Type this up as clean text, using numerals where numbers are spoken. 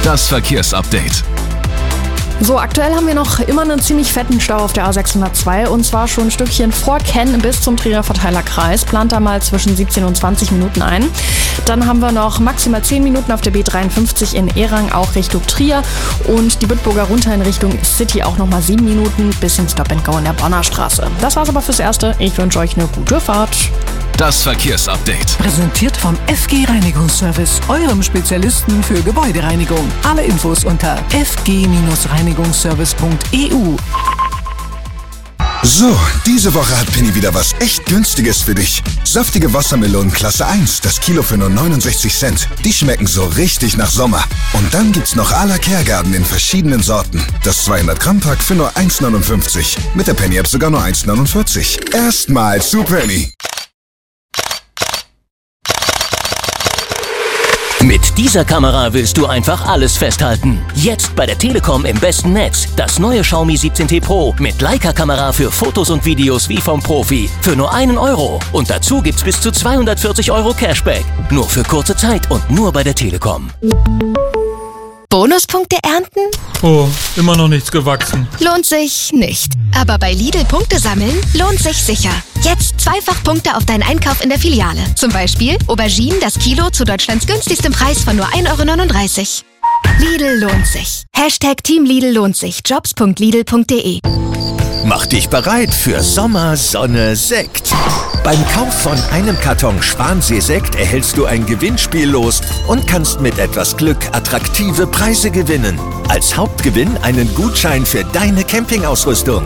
Das Verkehrsupdate. So, aktuell haben wir noch immer einen ziemlich fetten Stau auf der A602 und zwar schon ein Stückchen vor Kenn bis zum Trierer Verteilerkreis. Plant da mal zwischen 17 und 20 Minuten ein. Dann haben wir noch maximal 10 Minuten auf der B53 in Erang, auch Richtung Trier. Und die Bitburger runter in Richtung City auch nochmal 7 Minuten bis zum Stop and Go in der Bonner Straße. Das war's aber fürs Erste. Ich wünsche euch eine gute Fahrt. Das Verkehrsupdate. Präsentiert von FG Reinigungsservice, eurem Spezialisten für Gebäudereinigung. Alle Infos unter fg-reinigungsservice.eu. So, diese Woche hat Penny wieder was echt Günstiges für dich. Saftige Wassermelonen Klasse 1, das Kilo für nur 69 Cent. Die schmecken so richtig nach Sommer. Und dann gibt's noch à la Kergarten in verschiedenen Sorten. Das 200 Gramm Pack für nur 1,59. Mit der Penny App sogar nur 1,49. Erstmal zu Penny. Mit dieser Kamera willst du einfach alles festhalten. Jetzt bei der Telekom im besten Netz. Das neue Xiaomi 17T Pro mit Leica-Kamera für Fotos und Videos wie vom Profi. Für nur 1 Euro. Und dazu gibt's bis zu 240 Euro Cashback. Nur für kurze Zeit und nur bei der Telekom. Bonuspunkte ernten? Oh, immer noch nichts gewachsen. Lohnt sich nicht. Aber bei Lidl Punkte sammeln lohnt sich sicher. Jetzt 2-fach Punkte auf deinen Einkauf in der Filiale. Zum Beispiel Auberginen das Kilo zu Deutschlands günstigstem Preis von nur 1,39 Euro. Lidl lohnt sich. Team Lidl lohnt sich. Jobs.lidl.de. Mach dich bereit für Sommer, Sonne, Sekt. Beim Kauf von einem Karton Schwansee-Sekt erhältst du ein Gewinnspiel los und kannst mit etwas Glück attraktive Preise gewinnen. Als Hauptgewinn einen Gutschein für deine Campingausrüstung.